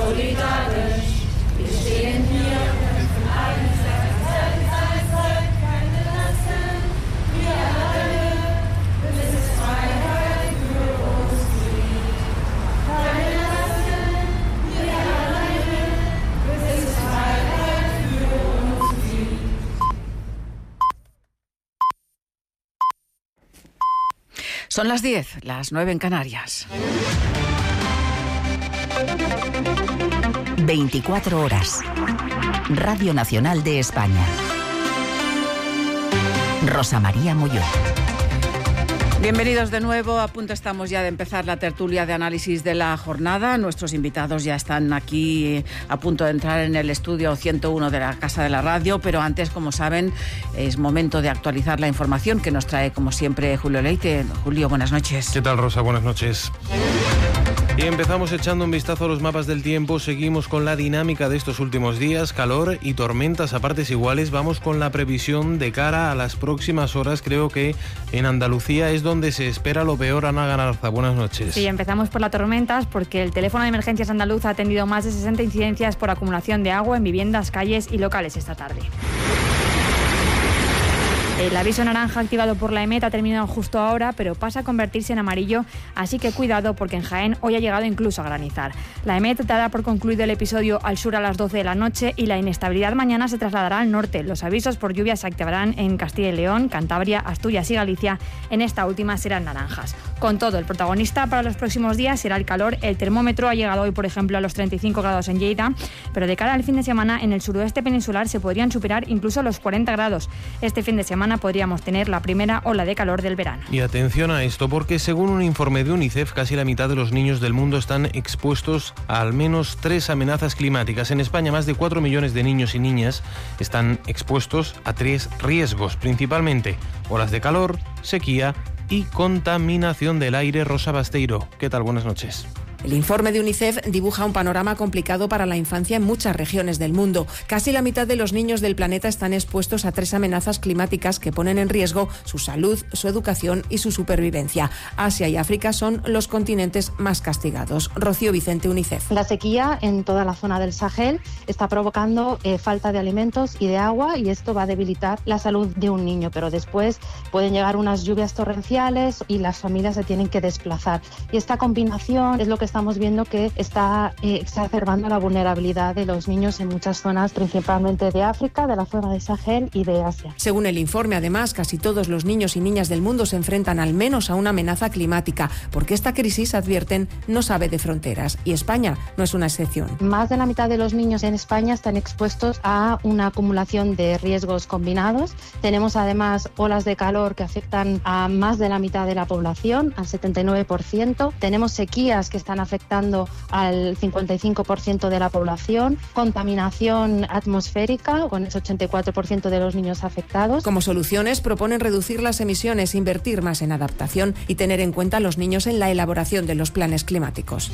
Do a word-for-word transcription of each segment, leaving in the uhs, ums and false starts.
solidarisch. Wir stehen hier und von allen Seiten, keine lassen, wir alle, bis es Freiheit für uns gibt. Keine lassen, wir alle, bis es Freiheit für uns gibt. Son las diez, las nueve en Canarias. veinticuatro horas. Radio Nacional de España. Rosa María Molló. Bienvenidos de nuevo. A punto estamos ya de empezar la tertulia de análisis de la jornada. Nuestros invitados ya están aquí a punto de entrar en el estudio ciento uno de la Casa de la Radio, pero antes, como saben, es momento de actualizar la información que nos trae, como siempre, Julio Leite. Julio, buenas noches. ¿Qué tal, Rosa? Buenas noches. Y empezamos echando un vistazo a los mapas del tiempo. Seguimos con la dinámica de estos últimos días, calor y tormentas a partes iguales. Vamos con la previsión de cara a las próximas horas. Creo que en Andalucía es donde se espera lo peor. Ana Galarza, buenas noches. Sí, empezamos por las tormentas porque el teléfono de emergencias andaluz ha atendido más de sesenta incidencias por acumulación de agua en viviendas, calles y locales esta tarde. El aviso naranja activado por la EMET ha terminado justo ahora, pero pasa a convertirse en amarillo, así que cuidado porque en Jaén hoy ha llegado incluso a granizar. La EMET dará por concluido el episodio al sur a las doce de la noche y la inestabilidad mañana se trasladará al norte. Los avisos por lluvias se activarán en Castilla y León, Cantabria, Asturias y Galicia. En esta última serán naranjas. Con todo, el protagonista para los próximos días será el calor. El termómetro ha llegado hoy, por ejemplo, a los treinta y cinco grados en Lleida, pero de cara al fin de semana en el suroeste peninsular se podrían superar incluso los cuarenta grados. Este fin de semana podríamos tener la primera ola de calor del verano. Y atención a esto, porque según un informe de UNICEF, casi la mitad de los niños del mundo están expuestos a al menos tres amenazas climáticas. En España, más de cuatro millones de niños y niñas están expuestos a tres riesgos, principalmente olas de calor, sequía y contaminación del aire. Rosa Basteiro, ¿qué tal? Buenas noches. El informe de UNICEF dibuja un panorama complicado para la infancia en muchas regiones del mundo. Casi la mitad de los niños del planeta están expuestos a tres amenazas climáticas que ponen en riesgo su salud, su educación y su supervivencia. Asia y África son los continentes más castigados. Rocío Vicente, UNICEF. La sequía en toda la zona del Sahel está provocando eh, falta de alimentos y de agua, y esto va a debilitar la salud de un niño, pero después pueden llegar unas lluvias torrenciales y las familias se tienen que desplazar. Y esta combinación es lo que estamos viendo que está eh, exacerbando la vulnerabilidad de los niños en muchas zonas, principalmente de África, de la zona de Sahel y de Asia. Según el informe, además, casi todos los niños y niñas del mundo se enfrentan al menos a una amenaza climática, porque esta crisis, advierten, no sabe de fronteras, y España no es una excepción. Más de la mitad de los niños en España están expuestos a una acumulación de riesgos combinados. Tenemos además olas de calor que afectan a más de la mitad de la población, al setenta y nueve por ciento. Tenemos sequías que están afectando al cincuenta y cinco por ciento de la población, contaminación atmosférica con ese ochenta y cuatro por ciento de los niños afectados. Como soluciones proponen reducir las emisiones, invertir más en adaptación y tener en cuenta a los niños en la elaboración de los planes climáticos.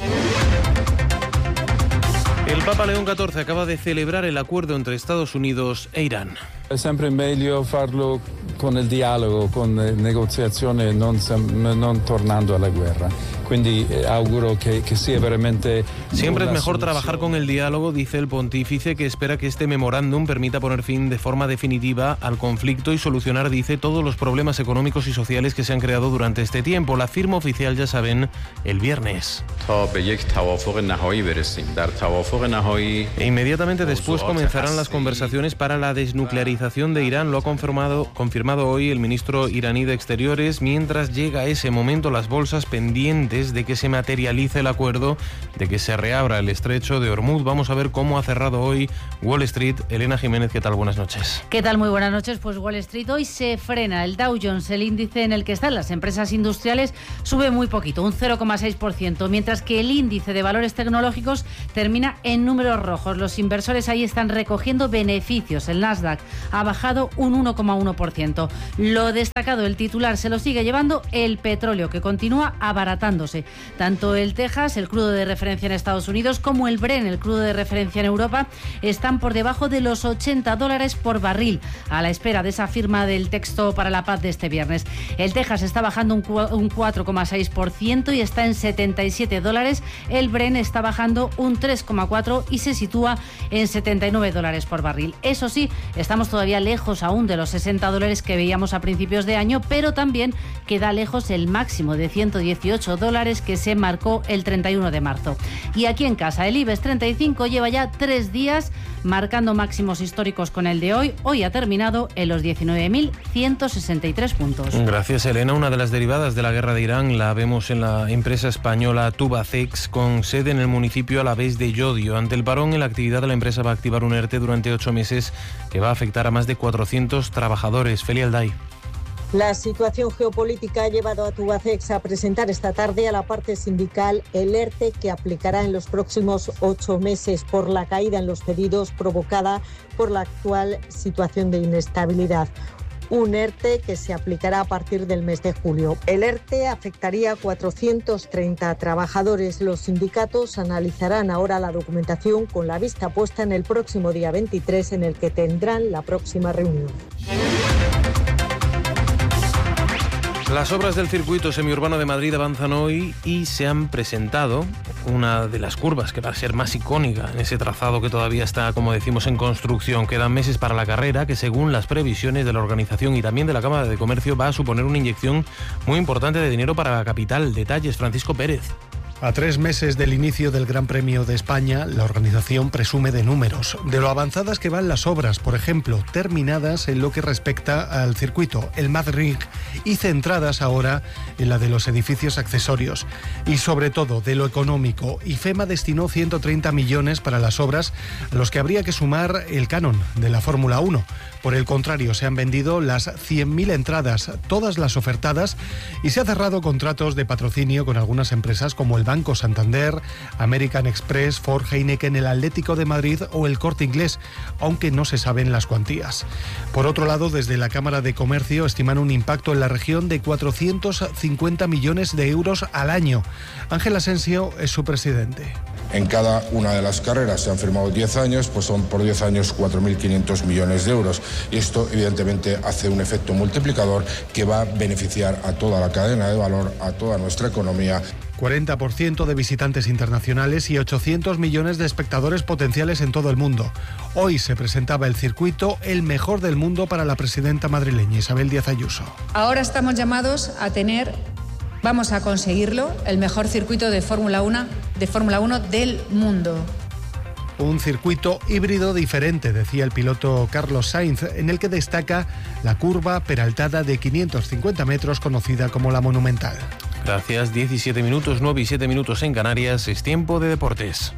El Papa León catorce acaba de celebrar el acuerdo entre Estados Unidos e Irán. È sempre meglio farlo con il dialogo, con negoziazione, non, non tornando alla guerra. Quindi eh, auguro que, que sea veramente. Siempre es mejor trabajar con el diálogo, dice el pontífice, que espera que este memorándum permita poner fin de forma definitiva al conflicto y solucionar, dice, todos los problemas económicos y sociales que se han creado durante este tiempo. La firma oficial, ya saben, el viernes. E inmediatamente después comenzarán las conversaciones para la desnuclearización de Irán. Lo ha confirmado, confirmado hoy el ministro iraní de Exteriores. Mientras llega ese momento, las bolsas pendientes de que se materialice el acuerdo, de que se reabra el estrecho de Hormuz. Vamos a ver cómo ha cerrado hoy Wall Street. Elena Jiménez, ¿qué tal? Buenas noches. ¿Qué tal? Muy buenas noches. Pues Wall Street hoy se frena. El Dow Jones, el índice en el que están las empresas industriales, sube muy poquito, un cero coma seis por ciento, mientras que el índice de valores tecnológicos termina en números rojos. Los inversores ahí están recogiendo beneficios. El Nasdaq ha bajado un uno coma uno por ciento. Lo destacado, el titular se lo sigue llevando el petróleo, que continúa abaratándose. recuperándose. Tanto el Texas, el crudo de referencia en Estados Unidos, como el Brent, el crudo de referencia en Europa, están por debajo de los ochenta dólares por barril, a la espera de esa firma del texto para la paz de este viernes. El Texas está bajando un cuatro coma seis por ciento y está en setenta y siete dólares. El Brent está bajando un tres coma cuatro por ciento y se sitúa en setenta y nueve dólares por barril. Eso sí, estamos todavía lejos aún de los sesenta dólares que veíamos a principios de año, pero también queda lejos el máximo de ciento dieciocho dólares que se marcó el treinta y uno de marzo. Y aquí en casa, el IBEX treinta y cinco lleva ya tres días marcando máximos históricos con el de hoy. Hoy ha terminado en los diecinueve mil ciento sesenta y tres puntos. Gracias, Elena. Una de las derivadas de la guerra de Irán la vemos en la empresa española Tubacex, con sede en el municipio alavés de Llodio. Ante el parón en la actividad de la empresa va a activar un ERTE durante ocho meses que va a afectar a más de cuatrocientos trabajadores. Felia Alday. La situación geopolítica ha llevado a Tubacex a presentar esta tarde a la parte sindical el ERTE que aplicará en los próximos ocho meses por la caída en los pedidos provocada por la actual situación de inestabilidad. Un ERTE que se aplicará a partir del mes de julio. El ERTE afectaría a cuatrocientos treinta trabajadores. Los sindicatos analizarán ahora la documentación con la vista puesta en el próximo día veintitrés, en el que tendrán la próxima reunión. Las obras del circuito semiurbano de Madrid avanzan hoy y se han presentado una de las curvas que va a ser más icónica en ese trazado que todavía está, como decimos, en construcción. Quedan meses para la carrera, que según las previsiones de la organización y también de la Cámara de Comercio va a suponer una inyección muy importante de dinero para la capital. Detalles, Francisco Pérez. A tres meses del inicio del Gran Premio de España, la organización presume de números, de lo avanzadas que van las obras, por ejemplo, terminadas en lo que respecta al circuito, el Madrid, y centradas ahora en la de los edificios accesorios. Y sobre todo, de lo económico. IFEMA destinó ciento treinta millones para las obras, a los que habría que sumar el canon de la Fórmula uno. Por el contrario, se han vendido las cien mil entradas, todas las ofertadas, y se ha cerrado contratos de patrocinio con algunas empresas como el Banco Santander, American Express, Ford, Heineken, el Atlético de Madrid o el Corte Inglés, aunque no se saben las cuantías. Por otro lado, desde la Cámara de Comercio estiman un impacto en la región de cuatrocientos cincuenta millones de euros al año. Ángel Asensio es su presidente. En cada una de las carreras se han firmado diez años, pues son por diez años cuatro mil quinientos millones de euros. Y esto evidentemente hace un efecto multiplicador que va a beneficiar a toda la cadena de valor, a toda nuestra economía. cuarenta por ciento de visitantes internacionales y ochocientos millones de espectadores potenciales en todo el mundo. Hoy se presentaba el circuito, el mejor del mundo para la presidenta madrileña Isabel Díaz Ayuso. Ahora estamos llamados a tener, vamos a conseguirlo, el mejor circuito de Fórmula uno, de Fórmula uno del mundo. Un circuito híbrido diferente, decía el piloto Carlos Sainz, en el que destaca la curva peraltada de quinientos cincuenta metros conocida como la Monumental. Gracias, diecisiete minutos, nueve y siete minutos en Canarias, es tiempo de deportes.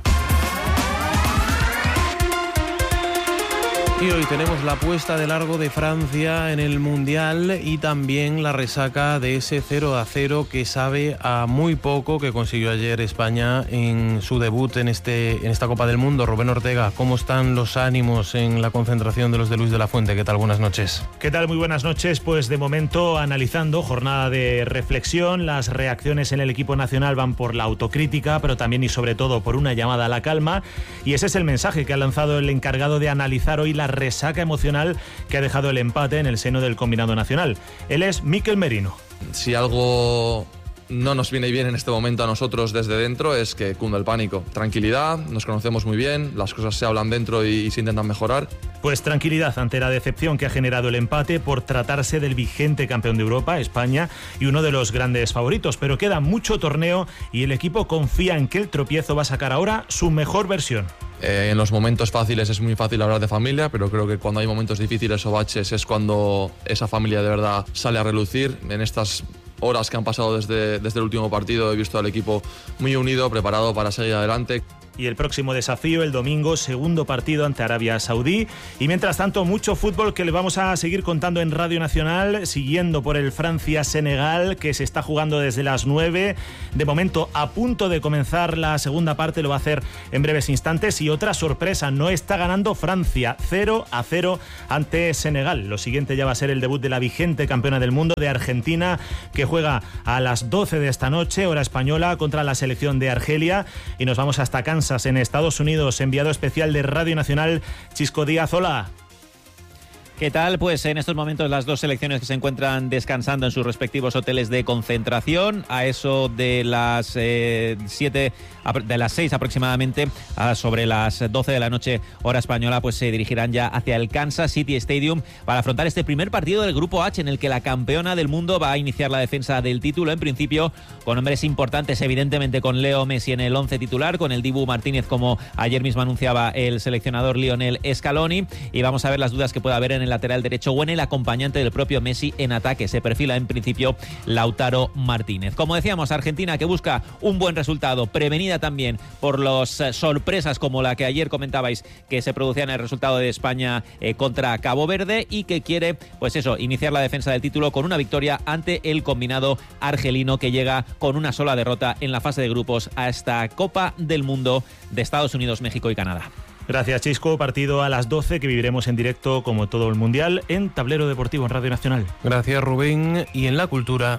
Y hoy tenemos la puesta de largo de Francia en el Mundial y también la resaca de ese cero a cero que sabe a muy poco que consiguió ayer España en su debut en, este, en esta Copa del Mundo. Rubén Ortega, ¿cómo están los ánimos en la concentración de los de Luis de la Fuente? ¿Qué tal? Buenas noches. ¿Qué tal? Muy buenas noches. Pues de momento analizando, jornada de reflexión, las reacciones en el equipo nacional van por la autocrítica, pero también y sobre todo por una llamada a la calma, y ese es el mensaje que ha lanzado el encargado de analizar hoy la resaca emocional que ha dejado el empate en el seno del combinado nacional. Él es Mikel Merino. Si algo no nos viene bien en este momento a nosotros desde dentro es que cunda el pánico. Tranquilidad, nos conocemos muy bien, las cosas se hablan dentro y, y se intentan mejorar. Pues tranquilidad ante la decepción que ha generado el empate por tratarse del vigente campeón de Europa, España, y uno de los grandes favoritos, pero queda mucho torneo y el equipo confía en que el tropiezo va a sacar ahora su mejor versión. Eh, en los momentos fáciles es muy fácil hablar de familia, pero creo que cuando hay momentos difíciles o baches es cuando esa familia de verdad sale a relucir. En estas horas que han pasado desde, desde el último partido he visto al equipo muy unido, preparado para seguir adelante. y el próximo desafío el domingo, segundo partido ante Arabia Saudí. Y mientras tanto, mucho fútbol que le vamos a seguir contando en Radio Nacional, siguiendo por el Francia-Senegal, que se está jugando desde las nueve. De momento, a punto de comenzar la segunda parte, lo va a hacer en breves instantes. Y otra sorpresa, no está ganando Francia, cero a cero ante Senegal. Lo siguiente ya va a ser el debut de la vigente campeona del mundo, de Argentina, que juega a las doce de esta noche, hora española, contra la selección de Argelia. Y nos vamos hasta Kansas, en Estados Unidos. Enviado especial de Radio Nacional, Chisco Díaz. Hola. ¿Qué tal? Pues en estos momentos las dos selecciones que se encuentran descansando en sus respectivos hoteles de concentración. A eso de las eh, siete, de las seis aproximadamente, a sobre las doce de la noche hora española, pues se dirigirán ya hacia el Kansas City Stadium para afrontar este primer partido del Grupo H, en el que la campeona del mundo va a iniciar la defensa del título, en principio con hombres importantes, evidentemente con Leo Messi en el once titular, con el Dibu Martínez, como ayer mismo anunciaba el seleccionador Lionel Scaloni, y vamos a ver las dudas que pueda haber en el lateral derecho o en el acompañante del propio Messi en ataque. Se perfila en principio Lautaro Martínez. Como decíamos, Argentina, que busca un buen resultado, prevenida también por las eh, sorpresas como la que ayer comentabais que se producía en el resultado de España eh, contra Cabo Verde, y que quiere, pues eso, iniciar la defensa del título con una victoria ante el combinado argelino, que llega con una sola derrota en la fase de grupos a esta Copa del Mundo de Estados Unidos, México y Canadá. Gracias, Chisco. Partido a las doce que viviremos en directo, como todo el Mundial, en Tablero Deportivo en Radio Nacional. Gracias, Rubén. Y en la cultura...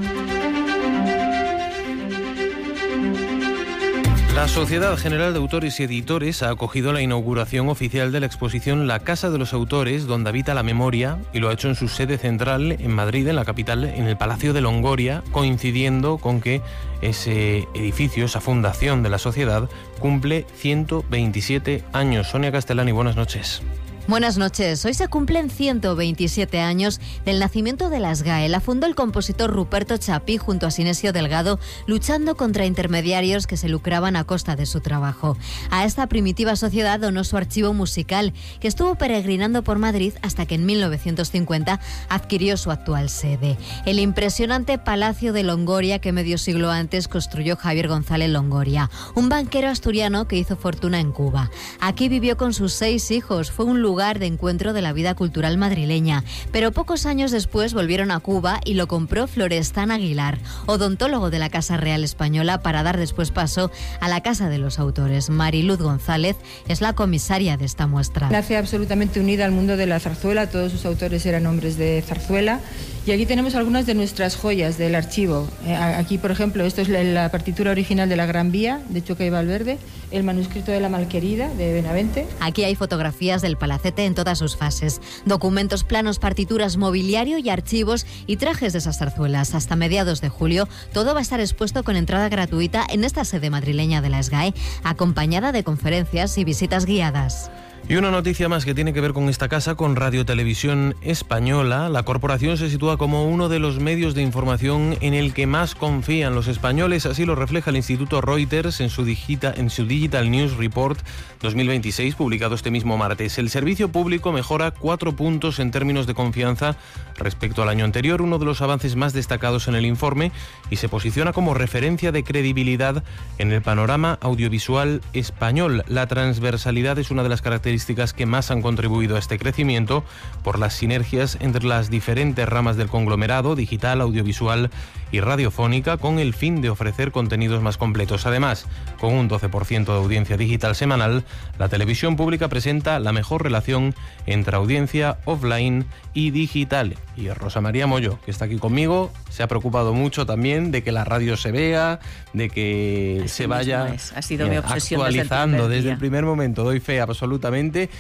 La Sociedad General de Autores y Editores ha acogido la inauguración oficial de la exposición La Casa de los Autores, donde habita la memoria, y lo ha hecho en su sede central en Madrid, en la capital, en el Palacio de Longoria, coincidiendo con que ese edificio, esa fundación de la sociedad, cumple ciento veintisiete años. Sonia Castellani, buenas noches. Buenas noches. Hoy se cumplen ciento veintisiete años del nacimiento de la S G A E. La fundó el compositor Ruperto Chapí junto a Sinesio Delgado, luchando contra intermediarios que se lucraban a costa de su trabajo. A esta primitiva sociedad donó su archivo musical, que estuvo peregrinando por Madrid hasta que en mil novecientos cincuenta adquirió su actual sede. El impresionante Palacio de Longoria, que medio siglo antes construyó Javier González Longoria, un banquero asturiano que hizo fortuna en Cuba. Aquí vivió con sus seis hijos. Fue un lugar de encuentro de la vida cultural madrileña, pero pocos años después volvieron a Cuba y lo compró Florestán Aguilar, odontólogo de la Casa Real Española, para dar después paso a la Casa de los Autores. Mariluz González es la comisaria de esta muestra. Nace absolutamente unida al mundo de la zarzuela, todos sus autores eran hombres de zarzuela, y aquí tenemos algunas de nuestras joyas del archivo. Eh, aquí, por ejemplo, esto es la, la partitura original de La Gran Vía, de Choca y Valverde, el manuscrito de La Malquerida, de Benavente. Aquí hay fotografías del palacete en todas sus fases, documentos, planos, partituras, mobiliario y archivos y trajes de esas zarzuelas. Hasta mediados de julio todo va a estar expuesto con entrada gratuita en esta sede madrileña de la S G A E, acompañada de conferencias y visitas guiadas. Y una noticia más que tiene que ver con esta casa, con Radio Televisión Española. La corporación se sitúa como uno de los medios de información en el que más confían los españoles. Así lo refleja el Instituto Reuters en su, digita, en su Digital News Report dos mil veintiséis, publicado este mismo martes. El servicio público mejora cuatro puntos en términos de confianza respecto al año anterior, uno de los avances más destacados en el informe, y se posiciona como referencia de credibilidad en el panorama audiovisual español. La transversalidad es una de las características que más han contribuido a este crecimiento, por las sinergias entre las diferentes ramas del conglomerado, digital, audiovisual y radiofónica, con el fin de ofrecer contenidos más completos. Además, con un doce por ciento de audiencia digital semanal, la televisión pública presenta la mejor relación entre audiencia offline y digital. Y Rosa María Moyo, que está aquí conmigo, se ha preocupado mucho también de que la radio se vea, de que Así se vaya ha sido mi obsesión actualizando desde el, desde el primer momento. Doy fe absolutamente,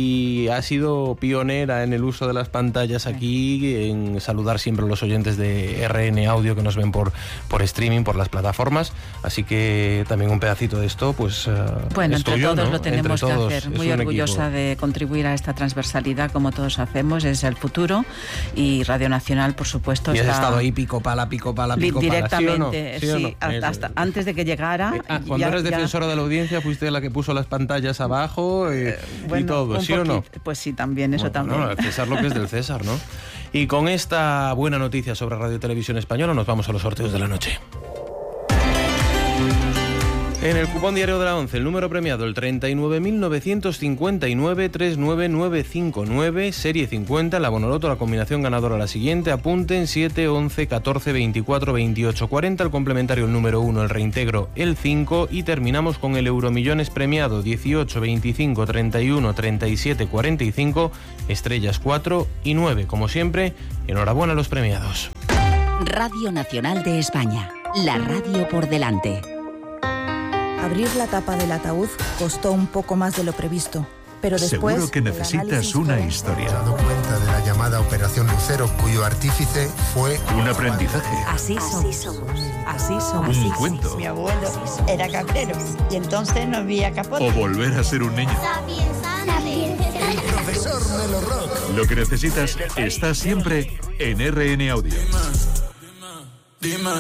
y ha sido pionera en el uso de las pantallas aquí, en saludar siempre a los oyentes de R N Audio que nos ven por, por streaming, por las plataformas. Así que también un pedacito de esto, pues bueno, es entre tuyo, todos ¿no? lo tenemos entre que todos, hacer. Muy un orgullosa equipo. de contribuir a esta transversalidad, como todos hacemos, es el futuro, y Radio Nacional, por supuesto, y has está estado ahí pico pala, pico pala, pico pala, directamente, ¿sí o no? ¿Sí o sí, no? hasta, hasta antes de que llegara. Ah, cuando ya, eres ya... defensora de la audiencia, fuiste la que puso las pantallas abajo eh, eh, bueno, y todo, ¿sí o no? Pues sí, también, eso bueno, también. No, el César lo que es del César, ¿no? Y con esta buena noticia sobre Radio Televisión Española nos vamos a los sorteos de la noche. En el cupón diario de la once, el número premiado, el treinta y nueve mil novecientos cincuenta y nueve, treinta y nueve mil novecientos cincuenta y nueve, serie cincuenta, la Bonoloto, la combinación ganadora la siguiente, apunten siete, once, catorce, veinticuatro, veintiocho, cuarenta, el complementario el número uno, el reintegro el cinco y terminamos con el Euromillones premiado dieciocho, veinticinco, treinta y uno, treinta y siete, cuarenta y cinco, estrellas cuatro y nueve. Como siempre, enhorabuena a los premiados. Radio Nacional de España, la radio por delante. Abrir la tapa del ataúd costó un poco más de lo previsto, pero después... Seguro que necesitas una historia. Me he dado cuenta de la llamada Operación Lucero, cuyo artífice fue... Un aprendizaje. Así somos. Así somos. Así somos. Un cuento. Mi abuelo era cabrero y entonces no había capote. O volver a ser un niño. El profesor Melo Rock. Lo que necesitas está siempre en R N Audio. Dime, dime.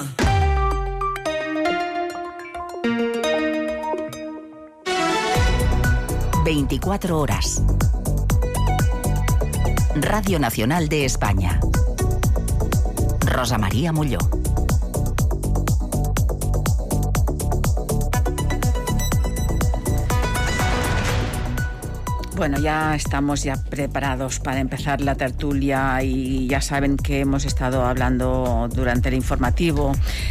veinticuatro horas. Radio Nacional de España. Rosa María Molló. Bueno, ya estamos ya preparados para empezar la tertulia y ya saben que hemos estado hablando durante el informativo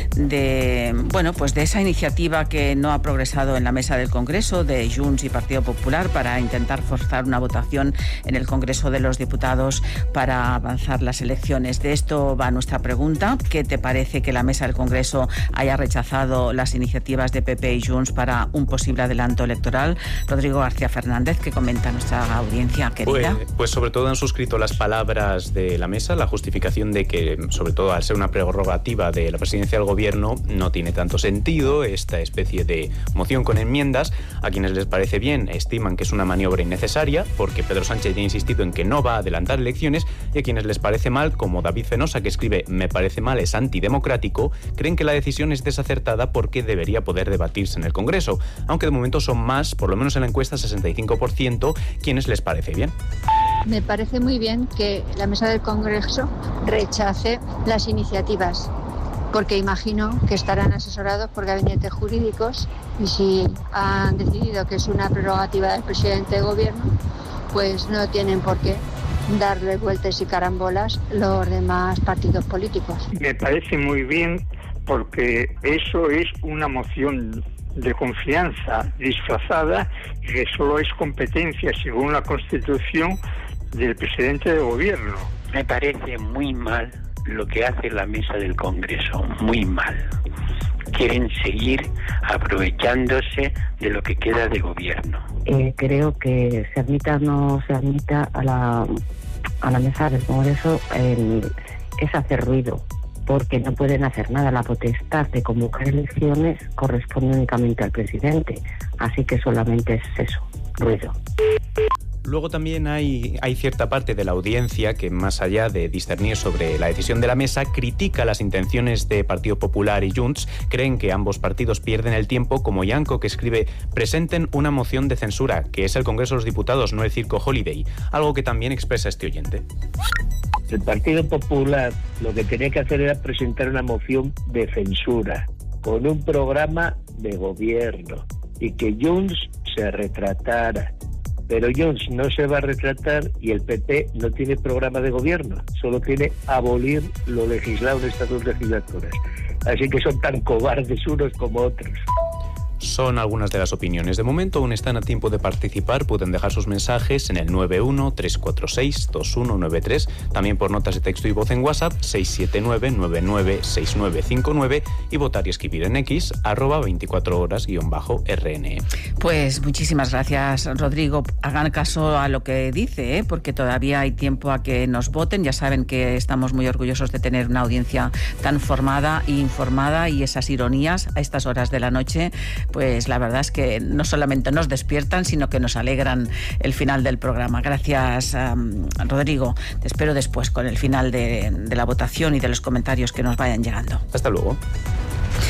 de, bueno, pues de esa iniciativa que no ha progresado en la mesa del Congreso de Junts y Partido Popular para intentar forzar una votación en el Congreso de los Diputados para avanzar las elecciones. De esto va nuestra pregunta. ¿Qué te parece que la mesa del Congreso haya rechazado las iniciativas de P P y Junts para un posible adelanto electoral? Rodrigo García Fernández, que comenta nuestra audiencia querida. Pues, pues sobre todo han suscrito las palabras de la mesa, la justificación de que, sobre todo al ser una prerrogativa de la presidencia del gobierno, no tiene tanto sentido esta especie de moción con enmiendas. A quienes les parece bien estiman que es una maniobra innecesaria porque Pedro Sánchez ya ha insistido en que no va a adelantar elecciones, y a quienes les parece mal, como David Fenosa, que escribe "me parece mal, es antidemocrático", creen que la decisión es desacertada porque debería poder debatirse en el Congreso, aunque de momento son más, por lo menos en la encuesta, sesenta y cinco por ciento, quienes les parece bien. Me parece muy bien que la mesa del Congreso rechace las iniciativas, porque imagino que estarán asesorados por gabinetes jurídicos y si han decidido que es una prerrogativa del presidente de gobierno, pues no tienen por qué darle vueltas y carambolas los demás partidos políticos. Me parece muy bien porque eso es una moción de confianza disfrazada y que solo es competencia, según la Constitución, del presidente de gobierno. Me parece muy mal lo que hace la mesa del Congreso, muy mal. Quieren seguir aprovechándose de lo que queda de gobierno. Eh, creo que se admita o no se admita a la, a la mesa del Congreso eh, es hacer ruido, porque no pueden hacer nada. La potestad de convocar elecciones corresponde únicamente al presidente, así que solamente es eso, ruido. Luego también hay, hay cierta parte de la audiencia que, más allá de discernir sobre la decisión de la mesa, critica las intenciones de Partido Popular y Junts. Creen que ambos partidos pierden el tiempo, como Yanko, que escribe: presenten una moción de censura, que es el Congreso de los Diputados, no el Circo Holiday, algo que también expresa este oyente. El Partido Popular lo que tenía que hacer era presentar una moción de censura con un programa de gobierno y que Junts se retratara. Pero Junts no se va a retratar y el P P no tiene programa de gobierno, solo tiene abolir lo legislado en estas dos legislaturas. Así que son tan cobardes unos como otros. Son algunas de las opiniones. De momento aún están a tiempo de participar. Pueden dejar sus mensajes en el nueve uno, tres cuatro seis, dos uno nueve tres, también por notas de texto y voz en WhatsApp seis siete nueve, nueve nueve seis nueve cinco nueve, y votar y escribir en X arroba veinticuatro horas guión bajo R N E. Pues muchísimas gracias, Rodrigo. Hagan caso a lo que dice, ¿eh? Porque todavía hay tiempo a que nos voten. Ya saben que estamos muy orgullosos de tener una audiencia tan formada e informada, y esas ironías a estas horas de la noche, pues la verdad es que no solamente nos despiertan, sino que nos alegran el final del programa. Gracias, um, Rodrigo. Te espero después con el final de, de la votación y de los comentarios que nos vayan llegando. Hasta luego.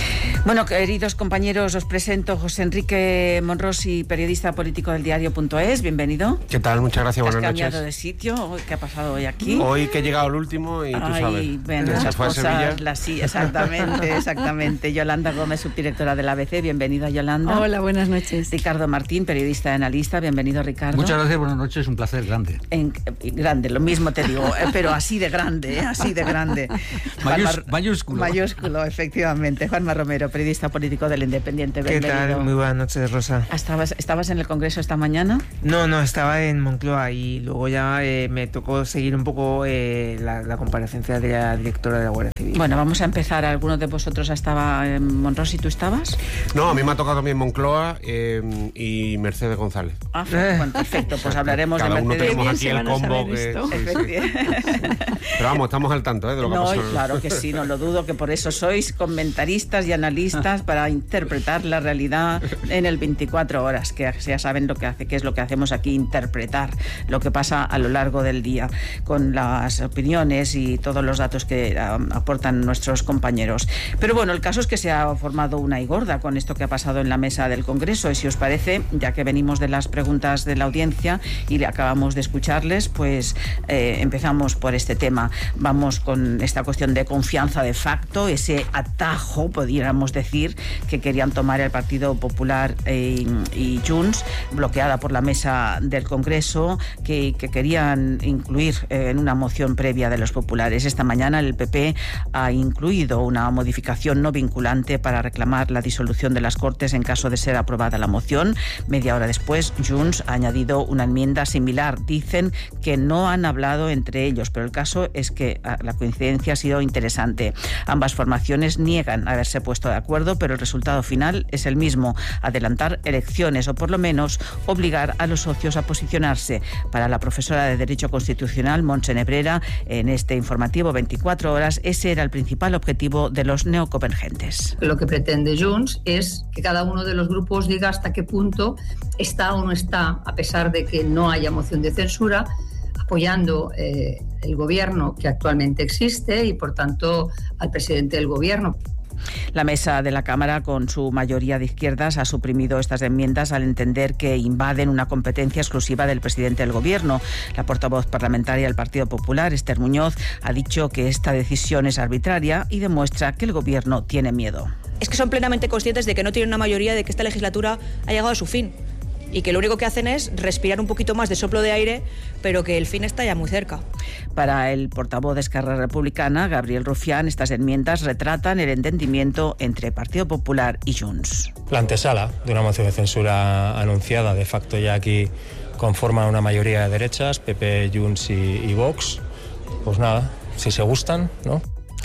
Bueno, queridos compañeros, os presento José Enrique Monrosi, periodista político del diario.es. Bienvenido. ¿Qué tal? Muchas gracias, buenas noches. ¿Has cambiado de sitio? ¿Qué ha pasado hoy aquí? Hoy que he llegado al último y tú Ay, sabes. Bueno, se las fue cosas, a Sevilla. La, sí, exactamente, exactamente. Yolanda Gómez, subdirectora del A B C. Bienvenida, Yolanda. Hola, buenas noches. Ricardo Martín, periodista y analista. Bienvenido, Ricardo. Muchas gracias, buenas noches. Un placer grande. En, grande, lo mismo te digo, eh, pero así de grande, eh, así de grande. Mayús, Juanma, mayúsculo. Mayúsculo, efectivamente. Juanma Romero, periodista político del Independiente. ¿Qué Bienvenido. tal? Muy buenas noches, Rosa. ¿Estabas, ¿Estabas en el Congreso esta mañana? No, no, estaba en Moncloa y luego ya eh, me tocó seguir un poco eh, la, la comparecencia de la directora de la Guardia Civil. Bueno, vamos a empezar. ¿Alguno de vosotros estaba en Monrosi? ¿Tú estabas? No, a mí me ha tocado también Moncloa eh, y Mercedes González. Ah, bueno, perfecto. Pues hablaremos Cada de uno Mercedes. tenemos aquí el combo que... Sí, sí. Pero vamos, estamos al tanto ¿eh? de lo que no, ha pasado. Claro que sí, no lo dudo, que por eso sois comentaristas y analistas para interpretar la realidad en el veinticuatro horas, que ya saben lo que hace, que es lo que hacemos aquí, interpretar lo que pasa a lo largo del día con las opiniones y todos los datos que um, aportan nuestros compañeros. Pero bueno, el caso es que se ha formado una y gorda con esto que ha pasado en la mesa del Congreso, y si os parece, ya que venimos de las preguntas de la audiencia y le acabamos de escucharles, pues eh, empezamos por este tema. Vamos con esta cuestión de confianza de facto, ese atajo, podríamos decir, que querían tomar el Partido Popular eh, y Junts, bloqueada por la mesa del Congreso, que, que querían incluir eh, en una moción previa de los populares. Esta mañana el P P ha incluido una modificación no vinculante para reclamar la disolución de las Cortes en caso de ser aprobada la moción. Media hora después, Junts ha añadido una enmienda similar. Dicen que no han hablado entre ellos, pero el caso es que la coincidencia ha sido interesante. Ambas formaciones niegan haberse puesto de acuerdo, pero el resultado final es el mismo: adelantar elecciones o por lo menos obligar a los socios a posicionarse. Para la profesora de Derecho Constitucional, Montse Nebrera, en este informativo veinticuatro horas, ese era el principal objetivo de los neoconvergentes. Lo que pretende Junts es que cada uno de los grupos diga hasta qué punto está o no está, a pesar de que no haya moción de censura, apoyando eh, el gobierno que actualmente existe y, por tanto, al presidente del gobierno. La mesa de la Cámara, con su mayoría de izquierdas, ha suprimido estas enmiendas al entender que invaden una competencia exclusiva del presidente del Gobierno. La portavoz parlamentaria del Partido Popular, Esther Muñoz, ha dicho que esta decisión es arbitraria y demuestra que el Gobierno tiene miedo. Es que son plenamente conscientes de que no tienen una mayoría, de que esta legislatura ha llegado a su fin y que lo único que hacen es respirar un poquito más de soplo de aire, pero que el fin está ya muy cerca. Para el portavoz de Esquerra Republicana, Gabriel Rufián, estas enmiendas retratan el entendimiento entre Partido Popular y Junts. La antesala de una moción de censura anunciada, de facto ya aquí conforman una mayoría de derechas, P P, Junts y, y Vox. Pues nada, si se gustan, ¿no?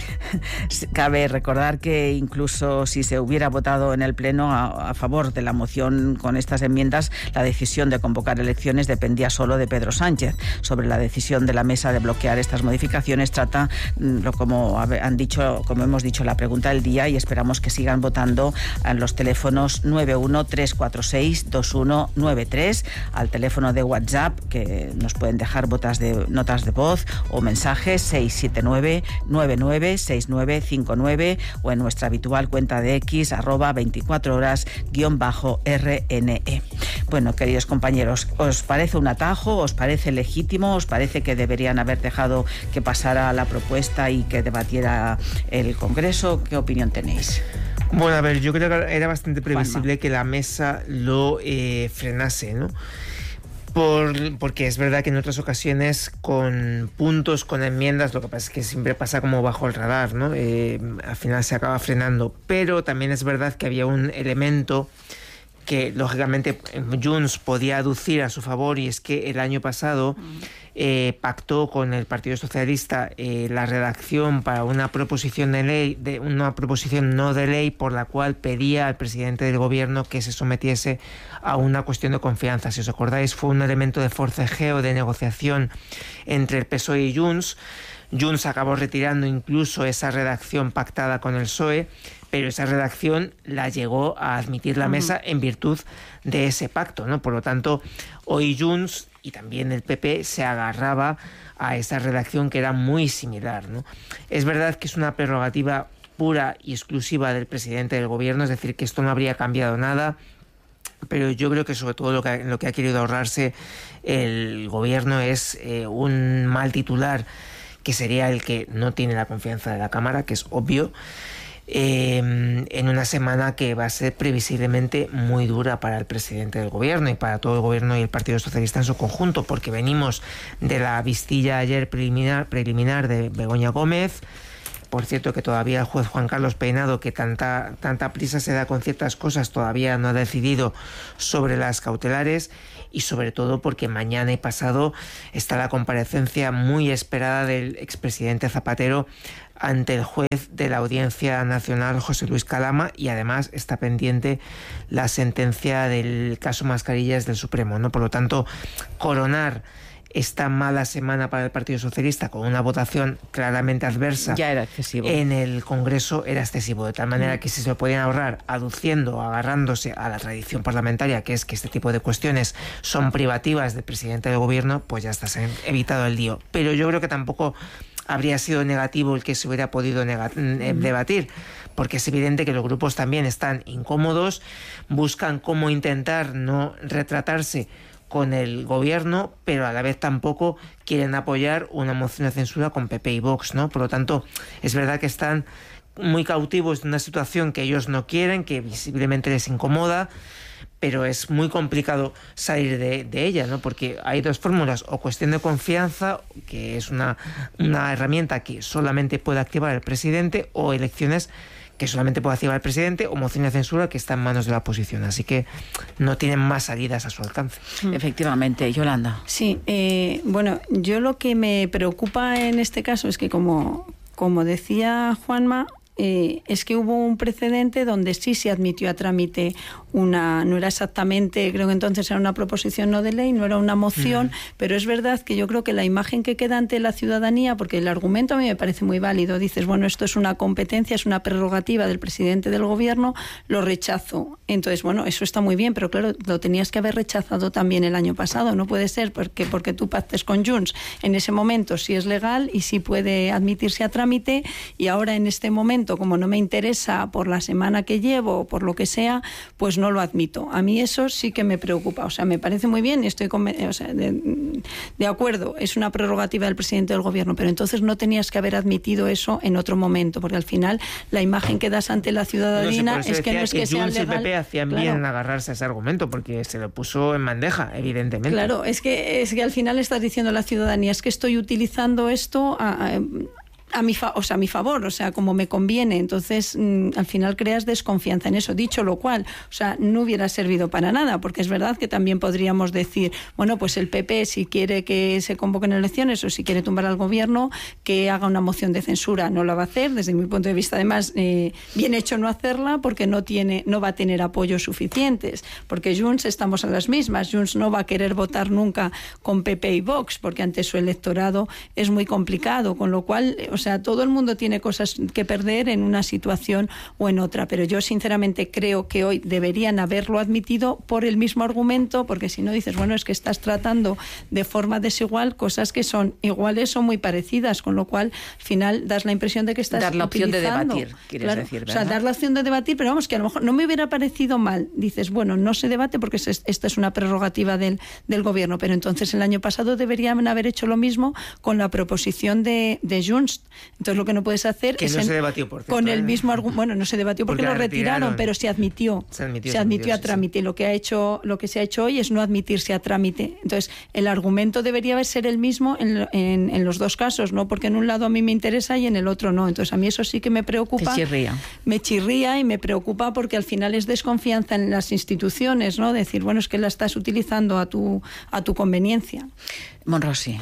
Cabe recordar que incluso si se hubiera votado en el Pleno a, a favor de la moción con estas enmiendas, la decisión de convocar elecciones dependía solo de Pedro Sánchez. Sobre la decisión de la mesa de bloquear estas modificaciones trata, lo como han dicho, como hemos dicho, la pregunta del día, y esperamos que sigan votando a los teléfonos nueve uno tres cuatro seis dos uno nueve tres, al teléfono de WhatsApp, que nos pueden dejar botas de, notas de voz o mensajes seis siete nueve nueve nueve seis nueve cinco nueve, o en nuestra habitual cuenta de X, arroba veinticuatro horas guión bajo R N E. Bueno, queridos compañeros, ¿os parece un atajo? ¿Os parece legítimo? ¿Os parece que deberían haber dejado que pasara la propuesta y que debatiera el Congreso? ¿Qué opinión tenéis? Bueno, a ver, yo creo que era bastante previsible Juanma. que la mesa lo eh, frenase, ¿no? Por, porque es verdad que en otras ocasiones con puntos, con enmiendas, lo que pasa es que siempre pasa como bajo el radar, ¿no? Eh, al final se acaba frenando, pero también es verdad que había un elemento que lógicamente Junts podía aducir a su favor, y es que el año pasado eh, pactó con el Partido Socialista eh, la redacción para una proposición de ley, de una proposición no de ley, por la cual pedía al presidente del gobierno que se sometiese a una cuestión de confianza. Si os acordáis, fue un elemento de forcejeo, de negociación entre el P S O E y Junts. Junts acabó retirando incluso esa redacción pactada con el P S O E, pero esa redacción la llegó a admitir la mesa en virtud de ese pacto, ¿no? Por lo tanto, hoy Junts y también el P P se agarraba a esa redacción que era muy similar, ¿no? Es verdad que es una prerrogativa pura y exclusiva del presidente del gobierno, es decir, que esto no habría cambiado nada. Pero yo creo que sobre todo lo que, lo que ha querido ahorrarse el gobierno es eh, un mal titular, que sería el que no tiene la confianza de la Cámara, que es obvio, eh, en una semana que va a ser previsiblemente muy dura para el presidente del gobierno y para todo el gobierno y el Partido Socialista en su conjunto, porque venimos de la vistilla ayer preliminar, preliminar de Begoña Gómez. Por cierto, que todavía el juez Juan Carlos Peinado, que tanta, tanta prisa se da con ciertas cosas, todavía no ha decidido sobre las cautelares, y sobre todo porque mañana y pasado está la comparecencia muy esperada del expresidente Zapatero ante el juez de la Audiencia Nacional, José Luis Calama, y además está pendiente la sentencia del caso Mascarillas del Supremo, ¿no? Por lo tanto, coronar esta mala semana para el Partido Socialista con una votación claramente adversa ya era excesivo en el Congreso era excesivo, de tal manera que si se lo podían ahorrar aduciendo, agarrándose a la tradición parlamentaria, que es que este tipo de cuestiones son privativas del presidente del gobierno, pues ya está, se ha evitado el lío. Pero yo creo que tampoco habría sido negativo el que se hubiera podido nega- mm. debatir, porque es evidente que los grupos también están incómodos, buscan cómo intentar no retratarse con el gobierno, pero a la vez tampoco quieren apoyar una moción de censura con P P y Vox, ¿no? Por lo tanto, es verdad que están muy cautivos de una situación que ellos no quieren, que visiblemente les incomoda, pero es muy complicado salir de, de ella, ¿no? Porque hay dos fórmulas: o cuestión de confianza, que es una, una herramienta que solamente puede activar el presidente, o elecciones que solamente puede activar el presidente, o moción de censura que está en manos de la oposición. Así que no tienen más salidas a su alcance. Efectivamente, Yolanda. Sí, eh, bueno, yo lo que me preocupa en este caso es que, como, como decía Juanma, eh, es que hubo un precedente donde sí se admitió a trámite una, no era exactamente, creo que entonces era una proposición no de ley, no era una moción, mm. pero es verdad que yo creo que la imagen que queda ante la ciudadanía, porque el argumento a mí me parece muy válido, dices, bueno, esto es una competencia, es una prerrogativa del presidente del gobierno, lo rechazo. Entonces, bueno, eso está muy bien, pero claro, lo tenías que haber rechazado también el año pasado, no puede ser porque, porque tú pactes con Junts en ese momento sí es legal y sí puede admitirse a trámite, y ahora en este momento, como no me interesa por la semana que llevo o por lo que sea, pues no lo admito. A mí eso sí que me preocupa. O sea, me parece muy bien, estoy con, o sea, de, de acuerdo, es una prerrogativa del presidente del gobierno, pero entonces no tenías que haber admitido eso en otro momento, porque al final la imagen que das ante la ciudadanía no sé, es que no es que, que sea legal. Y P P hacían claro. bien en agarrarse a ese argumento, porque se lo puso en bandeja, evidentemente. Claro, es que, es que al final estás diciendo a la ciudadanía, es que estoy utilizando esto a, a a mi, fa- o sea, a mi favor, o sea, como me conviene. Entonces, mmm, al final creas desconfianza en eso. Dicho lo cual, o sea, no hubiera servido para nada, porque es verdad que también podríamos decir, bueno, pues el P P, si quiere que se convoquen elecciones o si quiere tumbar al gobierno, que haga una moción de censura. No la va a hacer, desde mi punto de vista, además, eh, bien hecho no hacerla, porque no tiene, no va a tener apoyos suficientes, porque Junts estamos a las mismas. Junts no va a querer votar nunca con P P y Vox, porque ante su electorado es muy complicado, con lo cual, o sea, todo el mundo tiene cosas que perder en una situación o en otra, pero yo sinceramente creo que hoy deberían haberlo admitido por el mismo argumento, porque si no dices, bueno, es que estás tratando de forma desigual cosas que son iguales o muy parecidas, con lo cual al final das la impresión de que estás dar la opción utilizando, de debatir, quieres claro, decir, ¿verdad? O sea, dar la opción de debatir, pero vamos, que a lo mejor no me hubiera parecido mal. Dices, bueno, no se debate porque esta es una prerrogativa del, del gobierno, pero entonces el año pasado deberían haber hecho lo mismo con la proposición de, de Junts. Entonces lo que no puedes hacer que es no en, se debatió, por cierto, con el ¿eh? mismo argumento. Bueno, no se debatió porque, porque lo retiraron, retiraron, pero se admitió. Se admitió, se admitió se a admitió, trámite. Sí, sí. Lo que ha hecho, lo que se ha hecho hoy es no admitirse a trámite. Entonces, el argumento debería ser el mismo en, en, en los dos casos, no porque en un lado a mí me interesa y en el otro no. Entonces, a mí eso sí que me preocupa. Te chirría. Me chirría y me preocupa porque al final es desconfianza en las instituciones, ¿no? Decir, bueno, es que la estás utilizando a tu a tu conveniencia. Monrosi.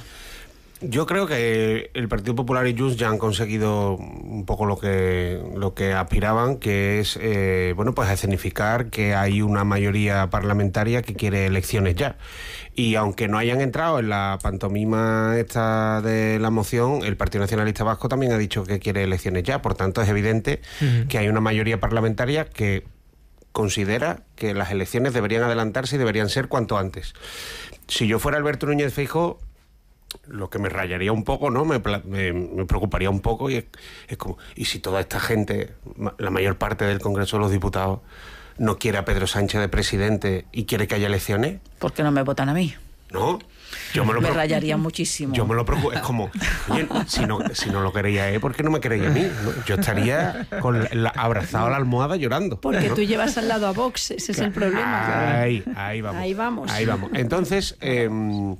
Yo creo que el Partido Popular y Junts ya han conseguido un poco lo que lo que aspiraban, que es eh, bueno, pues escenificar que hay una mayoría parlamentaria que quiere elecciones ya. Y aunque no hayan entrado en la pantomima esta de la moción, el Partido Nacionalista Vasco también ha dicho que quiere elecciones ya. Por tanto, es evidente uh-huh. que hay una mayoría parlamentaria que considera que las elecciones deberían adelantarse y deberían ser cuanto antes. Si yo fuera Alberto Núñez Feijóo, lo que me rayaría un poco, ¿no? Me, me, me preocuparía un poco y es, es como, ¿y si toda esta gente, la mayor parte del Congreso de los Diputados, no quiere a Pedro Sánchez de presidente y quiere que haya elecciones? ¿Por qué no me votan a mí? ¿No? Yo me, lo me rayaría muchísimo. Yo me lo preocupo. Es como, oye, si no, si no lo queréis a él, ¿por qué no me queréis a mí? ¿No? Yo estaría con la, abrazado a la almohada llorando. Porque ¿no? tú llevas al lado a Vox, ese es el problema. Ahí, ahí vamos. Ahí vamos. Ahí vamos. Entonces, eh,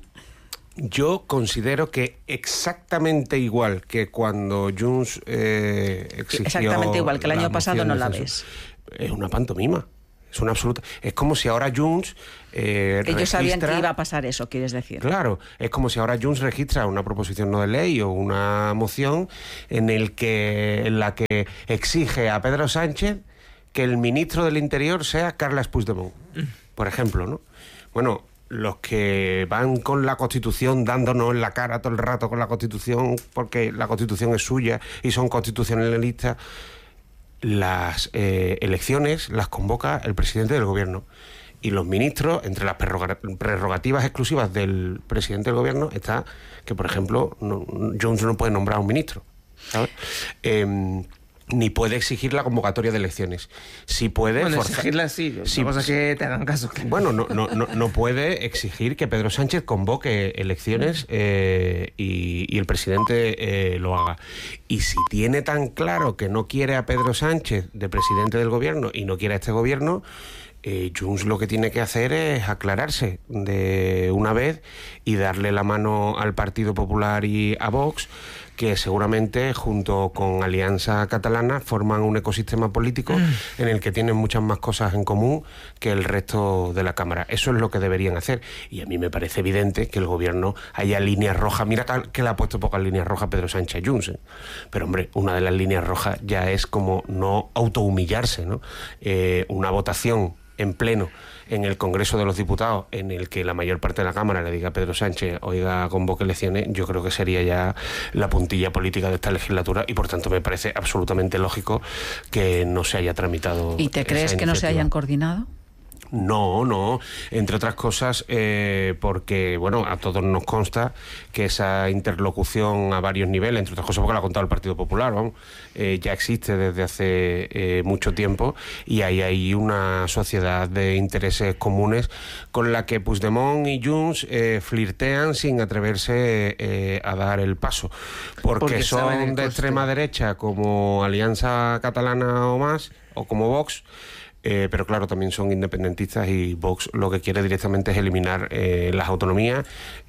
yo considero que exactamente igual que cuando Junts eh, exigió... Exactamente igual que el año pasado no la ves. Es una pantomima. Es una absoluta... Es como si ahora Junts... Eh, Ellos registra... sabían que iba a pasar eso, quieres decir. Claro, es como si ahora Junts registra una proposición no de ley o una moción en, el que, en la que exige a Pedro Sánchez que el ministro del Interior sea Carles Puigdemont, por ejemplo, ¿no? Bueno, los que van con la Constitución dándonos en la cara todo el rato con la Constitución porque la Constitución es suya y son constitucionalistas, las eh, elecciones las convoca el presidente del gobierno y los ministros, entre las prerrogativas exclusivas del presidente del gobierno está que, por ejemplo, no, Junts no puede nombrar a un ministro, ¿sabes? Eh, ni puede exigir la convocatoria de elecciones. Si puede bueno, forzar, exigirla sí, si, cosa que te hagan caso. Bueno, no, no, no, no puede exigir que Pedro Sánchez convoque elecciones eh, y, y el presidente eh, lo haga. Y si tiene tan claro que no quiere a Pedro Sánchez de presidente del gobierno y no quiere a este gobierno, eh, Junts lo que tiene que hacer es aclararse de una vez y darle la mano al Partido Popular y a Vox, que seguramente junto con Alianza Catalana forman un ecosistema político mm. en el que tienen muchas más cosas en común que el resto de la Cámara. Eso es lo que deberían hacer. Y a mí me parece evidente que el gobierno haya líneas rojas. Mira que le ha puesto pocas líneas rojas Pedro Sánchez Junts, ¿eh? Pero hombre, una de las líneas rojas ya es como no autohumillarse, ¿no? Eh, una votación en pleno en el Congreso de los Diputados, en el que la mayor parte de la Cámara le diga a Pedro Sánchez, oiga, convoque elecciones, yo creo que sería ya la puntilla política de esta legislatura y por tanto me parece absolutamente lógico que no se haya tramitado. ¿Y te crees que no se hayan coordinado? No, no, entre otras cosas eh, porque, bueno, a todos nos consta que esa interlocución a varios niveles, entre otras cosas porque la ha contado el Partido Popular, vamos, eh, ya existe desde hace eh, mucho tiempo y hay ahí una sociedad de intereses comunes con la que Puigdemont y Junts eh, flirtean sin atreverse eh, a dar el paso, porque, porque son de extrema derecha como Alianza Catalana o más, o como Vox. Eh, pero claro, también son independentistas y Vox lo que quiere directamente es eliminar eh, las autonomías,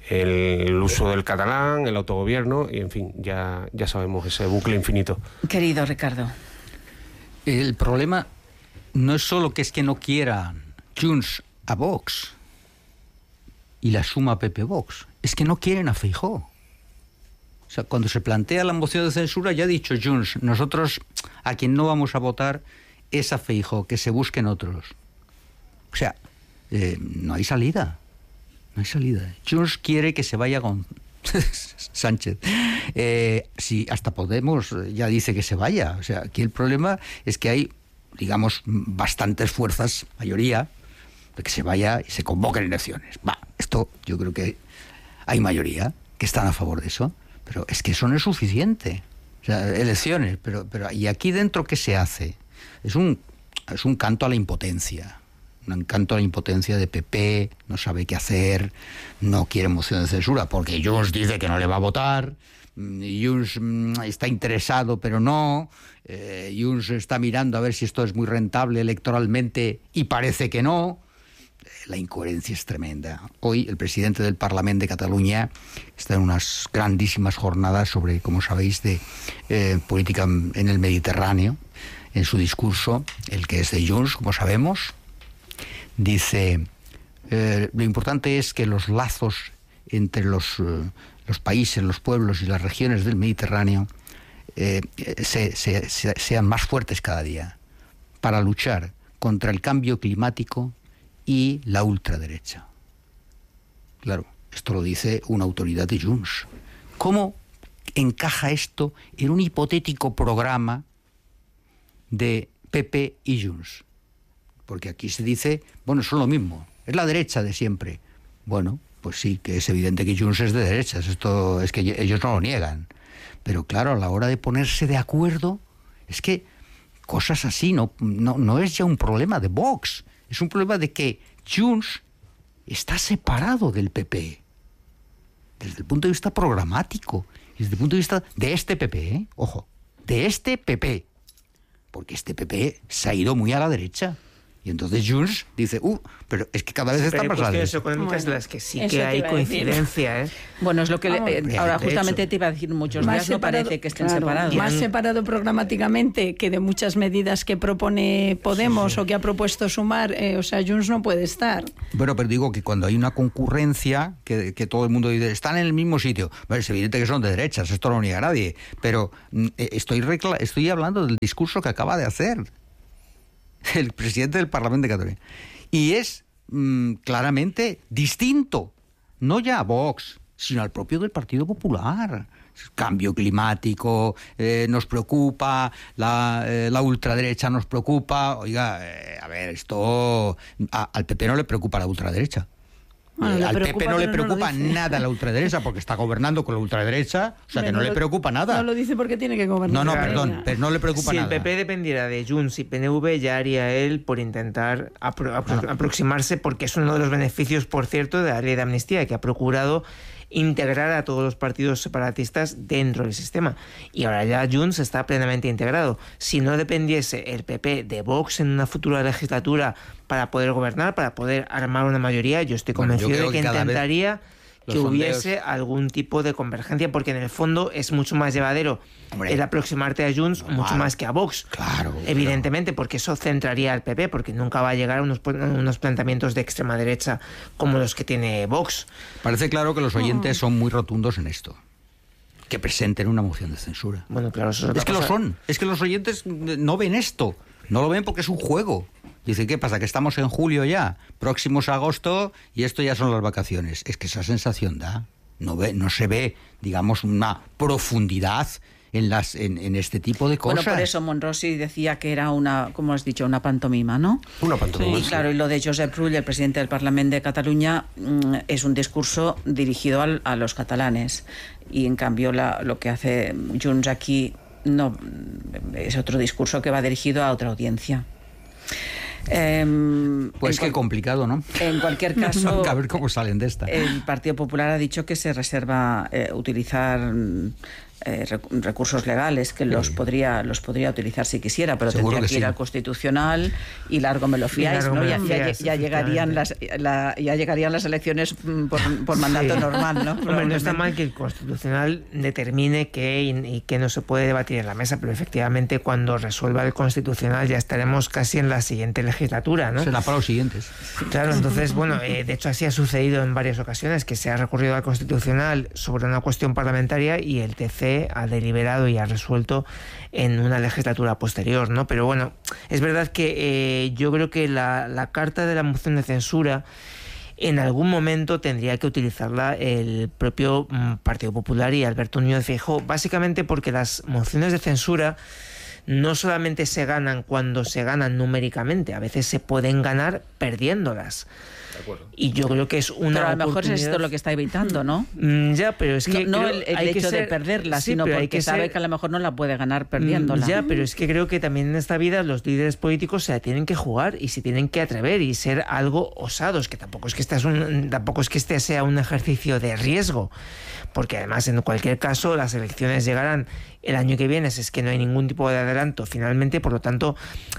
el uso del catalán, el autogobierno y en fin, ya, ya sabemos ese bucle infinito. Querido Ricardo. El problema no es solo que es que no quieran Junts a Vox y la suma P P Vox, es que no quieren a Feijóo. O sea, cuando se plantea la moción de censura ya ha dicho Junts, nosotros a quien no vamos a votar es a Feijóo, que se busquen otros. O sea, eh, no hay salida. No hay salida. Junts quiere que se vaya con Sánchez. Eh, si hasta Podemos ya dice que se vaya. O sea, aquí el problema es que hay, digamos, bastantes fuerzas, mayoría, de que se vaya y se convoquen elecciones. Va, esto yo creo que hay mayoría que están a favor de eso, pero es que eso no es suficiente. O sea, elecciones, pero, pero ¿y aquí dentro qué se hace? Es un, es un canto a la impotencia, un canto a la impotencia de P P, no sabe qué hacer, no quiere moción de censura, porque Junts dice que no le va a votar, Junts está interesado pero no, eh, Junts está mirando a ver si esto es muy rentable electoralmente y parece que no. La incoherencia es tremenda. Hoy el presidente del Parlamento de Cataluña está en unas grandísimas jornadas sobre, como sabéis, de eh, política en el Mediterráneo. En su discurso, el que es de Junts, como sabemos, dice eh, lo importante es que los lazos entre los, eh, los países, los pueblos y las regiones del Mediterráneo eh, se, se, se, sean más fuertes cada día para luchar contra el cambio climático y la ultraderecha. Claro, esto lo dice una autoridad de Junts. ¿Cómo encaja esto en un hipotético programa de P P y Junts? Porque aquí se dice, bueno, son lo mismo, es la derecha de siempre. Bueno, pues sí, que es evidente que Junts es de derechas, esto es que ellos no lo niegan. Pero claro, a la hora de ponerse de acuerdo, es que cosas así no, no, no es ya un problema de Vox, es un problema de que Junts está separado del P P, desde el punto de vista programático, desde el punto de vista de este P P, ¿eh? Ojo, de este P P, porque este P P se ha ido muy a la derecha. Y entonces Junts dice, uh, pero es que cada vez está más la grande. Pero económicas bueno, las que sí que hay coincidencia, ¿eh? Bueno, es lo que Vamos, le, eh, ahora justamente hecho, te iba a decir, muchos días separado, no parece que estén claro, separados. Más separado programáticamente que de muchas medidas que propone Podemos sí, sí. o que ha propuesto Sumar, eh, o sea, Junts no puede estar. Bueno, pero digo que cuando hay una concurrencia, que, que todo el mundo dice, están en el mismo sitio, bueno, es evidente que son de derechas, esto no lo niega nadie, pero eh, estoy, recla- estoy hablando del discurso que acaba de hacer el presidente del Parlamento de Cataluña. Y es mmm, claramente distinto, no ya a Vox, sino al propio del Partido Popular. Cambio climático eh, nos preocupa, la, eh, la ultraderecha nos preocupa. Oiga, eh, a ver, esto a, al P P no le preocupa la ultraderecha. Bueno, al P P no le preocupa no nada la ultraderecha porque está gobernando con la ultraderecha, o sea Hombre, que no, no le preocupa nada. No lo dice porque tiene que gobernar. No, no, perdón, pero no le preocupa si nada. Si el P P dependiera de Junts y P N V, ya haría él por intentar apro- apro- ah. aproximarse, porque es uno de los beneficios, por cierto, de la ley de amnistía, que ha procurado integrar a todos los partidos separatistas dentro del sistema. Y ahora ya Junts está plenamente integrado. Si no dependiese el P P de Vox en una futura legislatura para poder gobernar, para poder armar una mayoría, yo estoy convencido bueno, yo de que, que intentaría que hubiese sondeos... algún tipo de convergencia, porque en el fondo es mucho más llevadero Hombre, el aproximarte a Junts normal. mucho más que a Vox. Claro, evidentemente, claro. porque eso centraría al P P, porque nunca va a llegar a unos, unos planteamientos de extrema derecha como los que tiene Vox. Parece claro que los oyentes oh. son muy rotundos en esto. Que presenten una moción de censura. Bueno, claro, eso es, es que cosa. lo son. Es que los oyentes no ven esto. No lo ven porque es un juego. Dice, ¿qué pasa? Que estamos en julio ya, próximos a agosto, y esto ya son las vacaciones. Es que esa sensación da. No ve, no se ve, digamos, una profundidad en las en, en este tipo de cosas. Bueno, por eso Monrosi decía que era una, como has dicho, una pantomima, ¿no? Una pantomima. Y sí. claro, y lo de Josep Rull, el presidente del Parlamento de Cataluña, es un discurso dirigido al, a los catalanes. Y en cambio la, lo que hace Junts aquí no es otro discurso que va dirigido a otra audiencia. Eh, pues qué complicado, ¿no? En cualquier caso, a ver cómo salen de esta. El Partido Popular ha dicho que se reserva eh, utilizar eh, recursos legales, que los sí. podría los podría utilizar si quisiera, pero Seguro tendría que, que ir sí. al Constitucional y largo me lo fiáis, ¿no? Ya, ya, ya llegarían las la, ya llegarían las elecciones por, por mandato sí. normal, ¿no? Hombre, no está mal que el Constitucional determine qué y, y qué no se puede debatir en la mesa, pero efectivamente cuando resuelva el Constitucional ya estaremos casi en la siguiente legislatura, ¿no? Será para los siguientes. Claro, entonces, bueno, eh, de hecho así ha sucedido en varias ocasiones, que se ha recurrido al Constitucional sobre una cuestión parlamentaria y el T C ha deliberado y ha resuelto en una legislatura posterior, ¿no? Pero bueno, es verdad que eh, yo creo que la, la carta de la moción de censura en algún momento tendría que utilizarla el propio mm, Partido Popular y Alberto Núñez Feijóo, básicamente porque las mociones de censura no solamente se ganan cuando se ganan numéricamente, a veces se pueden ganar perdiéndolas. De acuerdo. Y yo creo que es una Pero a lo mejor es esto lo que está evitando, ¿no? Mm, ya, pero es que... No, no el, el hay hecho que ser, de perderla, sí, sino porque que sabe ser, que a lo mejor no la puede ganar perdiéndola. Ya, pero es que creo que también en esta vida los líderes políticos se la tienen que jugar y se tienen que atrever y ser algo osados, que tampoco es que este, es un, tampoco es que este sea un ejercicio de riesgo, porque además en cualquier caso las elecciones llegarán el año que viene, si es que no hay ningún tipo de adelanto finalmente, por lo tanto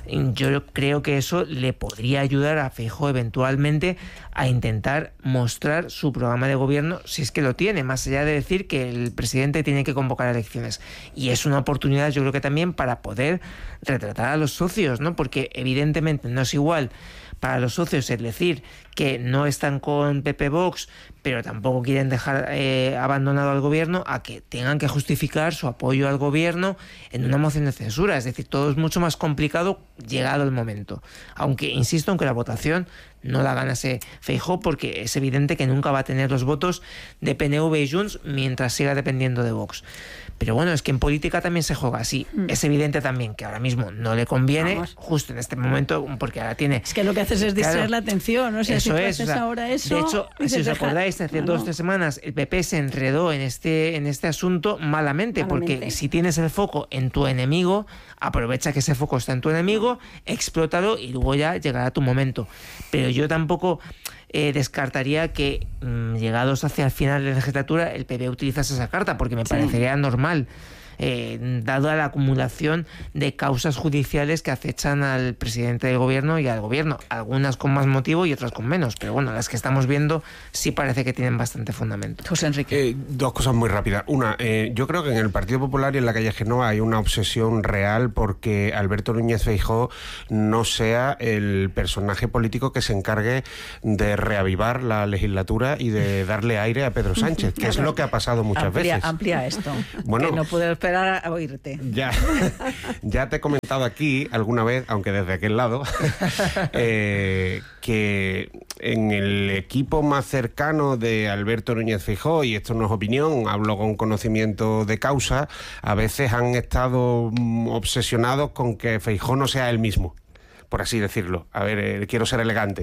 yo creo que eso le podría ayudar a Feijóo eventualmente a intentar mostrar su programa de gobierno, si es que lo tiene, más allá de decir que el presidente tiene que convocar elecciones. Y es una oportunidad, yo creo que también para poder retratar a los socios, ¿no? Porque evidentemente no es igual para los socios es decir que no están con P P Vox, pero tampoco quieren dejar eh, abandonado al gobierno, a que tengan que justificar su apoyo al gobierno en una moción de censura. Es decir, todo es mucho más complicado llegado el momento. Aunque, insisto, en que la votación no la ganase Feijóo, porque es evidente que nunca va a tener los votos de P N V y Junts mientras siga dependiendo de Vox. Pero bueno, es que en política también se juega así. Mm. Es evidente también que ahora mismo no le conviene, Vamos. justo en este momento, porque ahora tiene... Es que lo que haces es distraer claro, la atención, ¿no? O sea, eso si tú es, haces o sea, ahora eso... De hecho, si os acordáis, hace no, dos o tres semanas el P P se enredó en este, en este asunto malamente, malamente, porque si tienes el foco en tu enemigo, aprovecha que ese foco está en tu enemigo, explótalo y luego ya llegará tu momento. Pero yo tampoco... Eh, descartaría que mmm, llegados hacia el final de la legislatura el P P utilizase esa carta, porque me sí. parecería normal, eh, dado la acumulación de causas judiciales que acechan al presidente del gobierno y al gobierno, algunas con más motivo y otras con menos, pero bueno, las que estamos viendo sí parece que tienen bastante fundamento. José Enrique. Eh, dos cosas muy rápidas. Una, eh, yo creo que en el Partido Popular y en la calle Génova hay una obsesión real porque Alberto Núñez Feijóo no sea el personaje político que se encargue de reavivar la legislatura y de darle aire a Pedro Sánchez, que es lo que ha pasado muchas amplía, veces. Amplía esto, bueno, que no puedo esperar a oírte. Ya, ya te he comentado aquí alguna vez, aunque desde aquel lado, eh, que en el equipo más cercano de Alberto Núñez Feijóo, y esto no es opinión, hablo con conocimiento de causa, a veces han estado obsesionados con que Feijóo no sea él mismo, por así decirlo. A ver, eh, quiero ser elegante.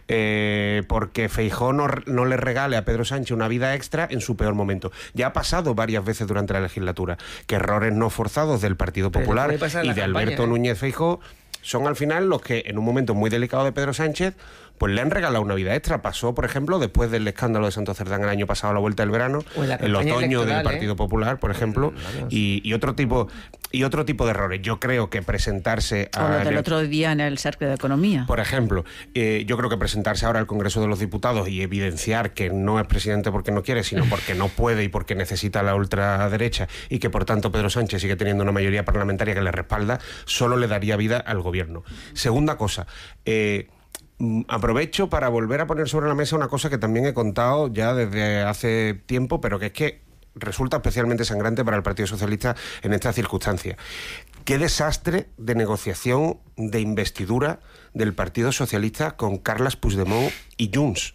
Eh, porque Feijóo no, no le regale a Pedro Sánchez una vida extra en su peor momento. Ya ha pasado varias veces durante la legislatura que errores no forzados del Partido Popular y de campaña, Alberto ¿eh? Núñez Feijóo son al final los que, en un momento muy delicado de Pedro Sánchez, pues le han regalado una vida extra. Pasó, por ejemplo, después del escándalo de Santo Cerdán el año pasado, a la vuelta del verano, el otoño del Partido ¿eh? Popular, por ejemplo, y, y otro tipo y otro tipo de errores. Yo creo que presentarse a... O lo del otro día en el Cercle de Economía. Por ejemplo, eh, yo creo que presentarse ahora al Congreso de los Diputados y evidenciar que no es presidente porque no quiere, sino porque no puede y porque necesita la ultraderecha, y que por tanto Pedro Sánchez sigue teniendo una mayoría parlamentaria que le respalda, solo le daría vida al gobierno. Segunda cosa, eh, aprovecho para volver a poner sobre la mesa una cosa que también he contado ya desde hace tiempo, pero que es que resulta especialmente sangrante para el Partido Socialista en estas circunstancias. Qué desastre de negociación de investidura del Partido Socialista con Carles Puigdemont y Junts.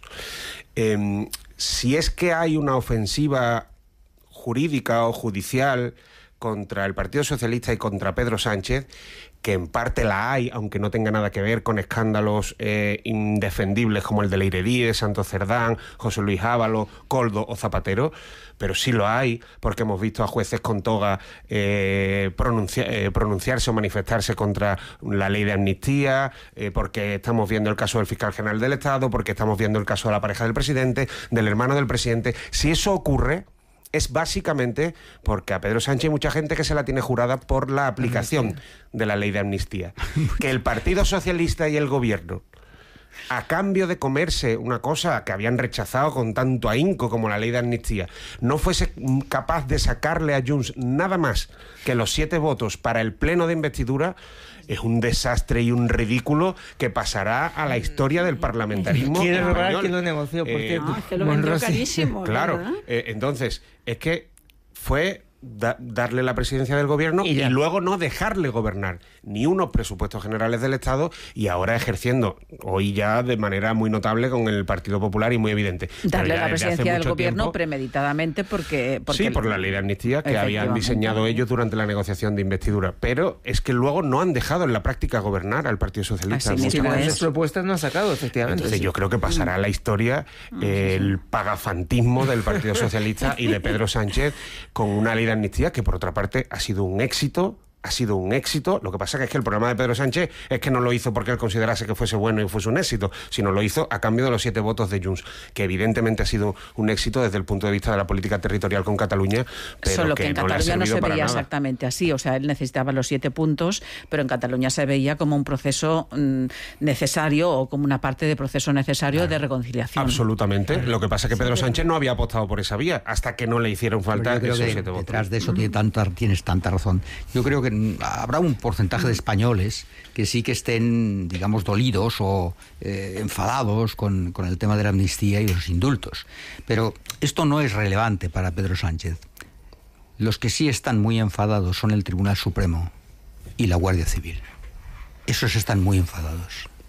Eh, si es que hay una ofensiva jurídica o judicial contra el Partido Socialista y contra Pedro Sánchez, que en parte la hay, aunque no tenga nada que ver con escándalos eh, indefendibles como el de Leiredí, Santo Cerdán, José Luis Ábalos, Koldo o Zapatero, pero sí lo hay, porque hemos visto a jueces con toga eh, pronuncia, eh, pronunciarse o manifestarse contra la ley de amnistía, eh, porque estamos viendo el caso del fiscal general del Estado, porque estamos viendo el caso de la pareja del presidente, del hermano del presidente. Si eso ocurre, es básicamente porque a Pedro Sánchez hay mucha gente que se la tiene jurada por la aplicación de la ley de amnistía. Que el Partido Socialista y el Gobierno, a cambio de comerse una cosa que habían rechazado con tanto ahínco como la ley de amnistía, no fuese capaz de sacarle a Junts nada más que los siete votos para el pleno de investidura, es un desastre y un ridículo que pasará a la historia del parlamentarismo. Quiere robar que lo negoció, por eh, cierto. No, es que lo vendió carísimo. Claro, eh, entonces, es que fue da, darle la presidencia del gobierno y, y luego no dejarle gobernar ni unos presupuestos generales del Estado, y ahora ejerciendo, hoy ya de manera muy notable con el Partido Popular y muy evidente. Darle la presidencia del gobierno tiempo, premeditadamente porque, porque... Sí, por la ley de amnistía que habían diseñado ellos durante la negociación de investidura. Pero es que luego no han dejado en la práctica gobernar al Partido Socialista. Así mismo es. Esas propuestas no han sacado, efectivamente. Entonces sí. Yo creo que pasará a la historia eh, el pagafantismo del Partido Socialista y de Pedro Sánchez con una ley de amnistía que, por otra parte, ha sido un éxito. Ha sido un éxito. Lo que pasa es que el problema de Pedro Sánchez es que no lo hizo porque él considerase que fuese bueno y fuese un éxito, sino lo hizo a cambio de los siete votos de Junts, que evidentemente ha sido un éxito desde el punto de vista de la política territorial con Cataluña, pero solo que, que en no Cataluña no se veía nada. exactamente así. O sea, él necesitaba los siete puntos, pero en Cataluña se veía como un proceso mmm, necesario o como una parte de proceso necesario claro. de reconciliación. Absolutamente. Lo que pasa es que Pedro Sánchez no había apostado por esa vía hasta que no le hicieron falta esos siete votos. Detrás de eso tiene tanta, tienes tanta razón. Yo creo que habrá un porcentaje de españoles que sí que estén, digamos, dolidos o eh, enfadados con, con el tema de la amnistía y los indultos. Pero esto no es relevante para Pedro Sánchez. Los que sí están muy enfadados son el Tribunal Supremo y la Guardia Civil. Esos están muy enfadados.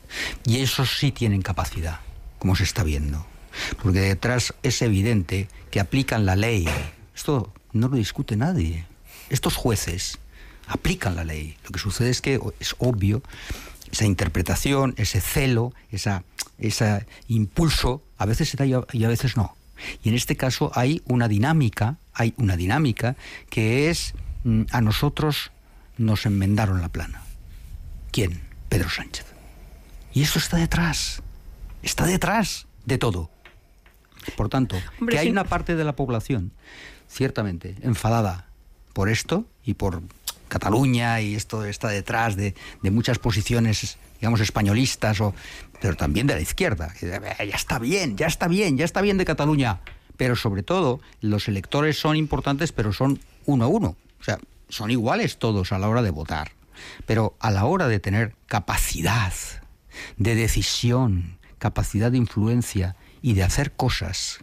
Y esos sí tienen capacidad, como se está viendo. Porque detrás es evidente que aplican la ley. Esto no lo discute nadie. Estos jueces aplican la ley. Lo que sucede es que es obvio, esa interpretación, ese celo, esa, ese impulso, a veces se da y a veces no. Y en este caso hay una dinámica, hay una dinámica que es, a nosotros nos enmendaron la plana. ¿Quién? Pedro Sánchez. Y eso está detrás, está detrás de todo. Por tanto, Hombre, que hay sí. una parte de la población, ciertamente, enfadada por esto y por Cataluña, y esto está detrás de, de muchas posiciones, digamos, españolistas, o, pero también de la izquierda. Ya está bien, ya está bien, ya está bien de Cataluña. Pero sobre todo, los electores son importantes, pero son uno a uno. O sea, son iguales todos a la hora de votar. Pero a la hora de tener capacidad de decisión, capacidad de influencia y de hacer cosas,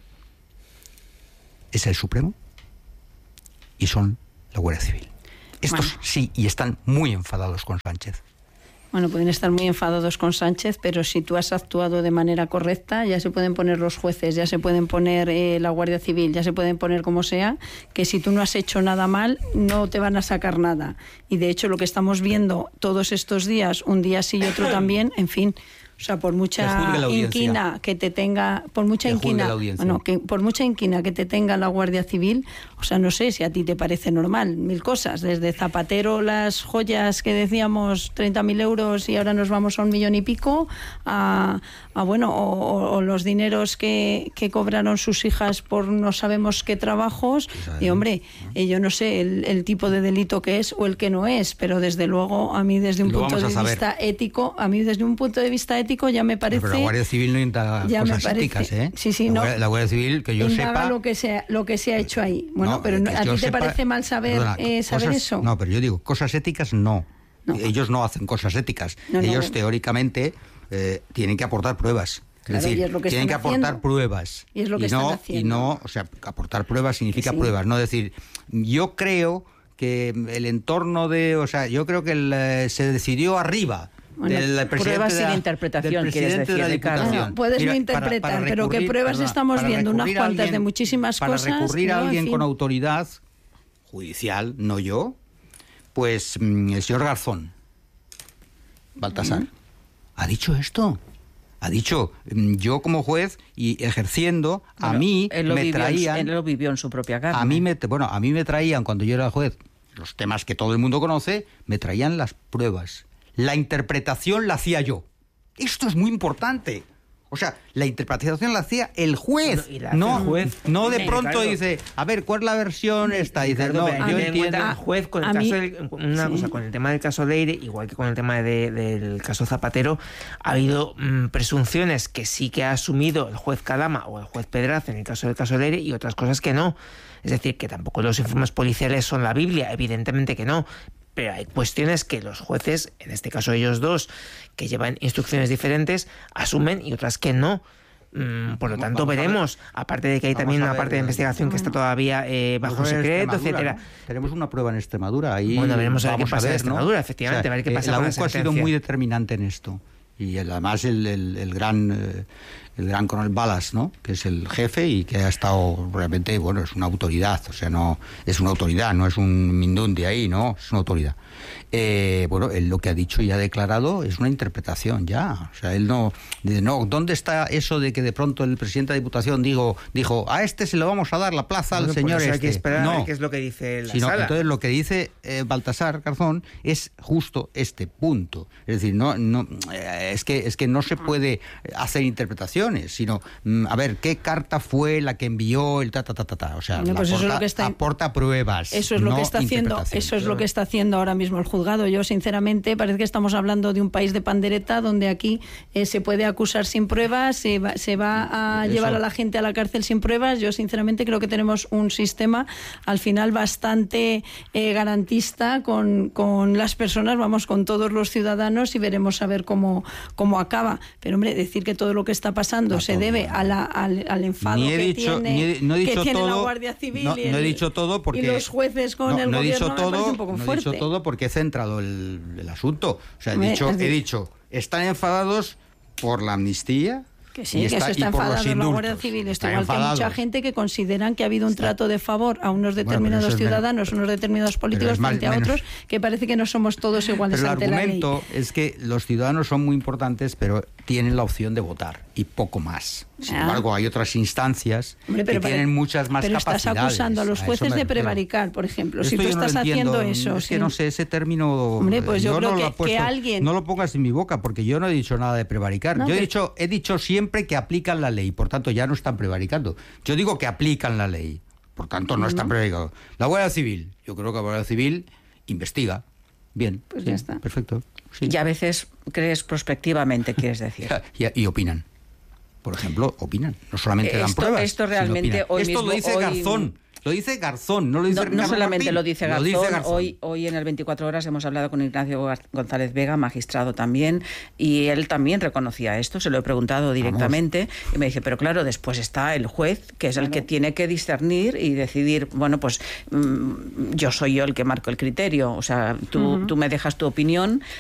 es el Supremo y son la Guardia Civil. Estos bueno. sí, y están muy enfadados con Sánchez. Bueno, pueden estar muy enfadados con Sánchez, pero si tú has actuado de manera correcta, ya se pueden poner los jueces, ya se pueden poner eh, la Guardia Civil, ya se pueden poner como sea, que si tú no has hecho nada mal, no te van a sacar nada. Y de hecho lo que estamos viendo todos estos días, un día sí y otro también, en fin... O sea, por mucha inquina que te tenga, por mucha que inquina, bueno, que por mucha inquina que te tenga la Guardia Civil, o sea, no sé si a ti te parece normal, mil cosas, desde Zapatero, las joyas que decíamos treinta mil euros y ahora nos vamos a un millón y pico, a, a bueno, o, o los dineros que, que cobraron sus hijas por no sabemos qué trabajos, y hombre, eh, yo no sé el, el tipo de delito que es o el que no es, pero desde luego a mí desde un Lo punto de vista ético, a mí desde un punto de vista ético ya me parece... Pero la Guardia Civil no indaga cosas éticas, ¿eh? Sí, sí, la, no. Guardia, la Guardia Civil, que yo indaga sepa... lo que, se, lo que se ha hecho ahí. Bueno, no, pero no, ¿a ti te sepa, parece mal saber, perdona, eh, saber cosas, eso? No, pero yo digo, cosas éticas no. no. Ellos no hacen cosas éticas. No, Ellos no, teóricamente eh, tienen que aportar pruebas. Es claro, decir, es lo que tienen que aportar haciendo. pruebas. Y es lo que y están no, haciendo. Y no, o sea, aportar pruebas significa sí. pruebas. No decir, yo creo que el entorno de... O sea, yo creo que el, eh, se decidió arriba... Bueno, del pruebas sin interpretación, quieres decir, de la Diputación. No, puedes Mira, no interpretar, para, para recurrir, pero ¿qué pruebas perdona, estamos viendo? Unas cuantas alguien, de muchísimas para cosas. Para recurrir no, a alguien en fin. con autoridad judicial, no yo, pues el señor Garzón, Baltasar, ¿Mm? ha dicho esto. Ha dicho, yo como juez y ejerciendo, bueno, a mí me traían... En, él lo vivió en su propia carne. A mí me, bueno, a mí me traían, cuando yo era juez, los temas que todo el mundo conoce, me traían las pruebas. La interpretación la hacía yo. Esto es muy importante. O sea, la interpretación la hacía el juez. Bueno, no, el juez, no de pronto Ricardo, dice, a ver, ¿cuál es la versión esta? Dice, Ricardo, no, yo entiendo. El juez con el, caso del, una sí. cosa, con el tema del caso Leire, igual que con el tema de, del caso Zapatero, ha habido mmm, presunciones que sí que ha asumido el juez Calama o el juez Pedraza en el caso del caso Leire y otras cosas que no. Es decir, que tampoco los informes policiales son la Biblia, evidentemente que no. Pero hay cuestiones que los jueces, en este caso ellos dos, que llevan instrucciones diferentes, asumen y otras que no. Mm, por lo tanto, Vamos veremos, aparte de que hay también una parte de investigación que está todavía eh, bajo secreto, etcétera. ¿no? Tenemos una prueba en Extremadura. Ahí bueno, veremos a ver qué pasa en Extremadura, ¿no? efectivamente, O sea, a ver qué pasa la con U la C O ha sido muy determinante en esto. Y el, además el, el, el gran... Eh, el gran coronel Balas, ¿no? Que es el jefe y que ha estado realmente, bueno, es una autoridad, o sea, no es una autoridad, no es un mindundi ahí, ¿no? Es una autoridad. Eh, bueno, él lo que ha dicho y ha declarado es una interpretación ya, o sea, él no, no, ¿dónde está eso de que de pronto el presidente de la Diputación digo, dijo, a este se lo vamos a dar la plaza bueno, al señor pues este? Hay que esperar no, a ver qué es lo que dice la sino, sala. Entonces lo que dice eh, Baltasar Garzón es justo este punto, es decir, no, no, eh, es que es que no se puede hacer interpretación, sino, a ver, ¿qué carta fue la que envió el ta ta ta ta ta? O sea, bueno, pues aporta, eso es lo que está, aporta pruebas. Eso es lo no que está haciendo, eso es lo que está haciendo ahora mismo el juzgado. Yo sinceramente parece que estamos hablando de un país de pandereta donde aquí eh, se puede acusar sin pruebas, se va, se va a eso. llevar a la gente a la cárcel sin pruebas. Yo sinceramente creo que tenemos un sistema al final bastante eh, garantista con, con las personas, vamos, con todos los ciudadanos y veremos a ver cómo, cómo acaba. Pero hombre, decir que todo lo que está pasando no, se debe a la, al, al enfado ni he que dicho, tiene, ni he, no he dicho que tiene todo, la Guardia Civil no, y, el, no he dicho todo porque, y los jueces con no, el no gobierno he dicho todo, me parece un poco no fuerte. he dicho todo porque he centrado el, el asunto. O sea, he me, dicho, he dicho están enfadados por la amnistía. Que sí, que eso está enfadado la Guardia Civil. Esto igual que mucha gente que consideran que ha habido un está. trato de favor a unos determinados bueno, ciudadanos, menos, unos determinados políticos frente a otros, que parece que no somos todos iguales pero ante la ley. El argumento es que los ciudadanos son muy importantes, pero tienen la opción de votar y poco más. Sin ah. embargo, hay otras instancias Hombre, pero que para, tienen muchas más pero capacidades. Pero estás acusando a los jueces a de prevaricar, por ejemplo. Esto si tú estás no haciendo eso... Es sin... que no sé, ese término... Hombre, pues yo, yo creo no que, lo puesto, que alguien... No lo pongas en mi boca, porque yo no he dicho nada de prevaricar. No, yo he, pero... dicho, he dicho siempre que aplican la ley, por tanto ya no están prevaricando. Yo digo que aplican la ley, por tanto no, no. están prevaricando. La Guardia Civil, yo creo que la Guardia Civil investiga. Bien, pues sí, ya está. Perfecto. Sí. Y a veces crees prospectivamente, quieres decir. y, y opinan. Por ejemplo, opinan. No solamente dan esto, pruebas. Esto realmente hoy Esto mismo, lo dice hoy... Garzón. Lo dice Garzón, no lo dice No, Ricardo no solamente Martín, lo dice Garzón, lo dice Garzón. Hoy, hoy en el veinticuatro horas hemos hablado con Ignacio González Vega, magistrado también, y él también reconocía esto, se lo he preguntado directamente, Vamos. y me dice, pero claro, después está el juez, que es claro. el que tiene que discernir y decidir, bueno, pues mmm, yo soy yo el que marco el criterio, o sea, tú, uh-huh. tú me dejas tu opinión,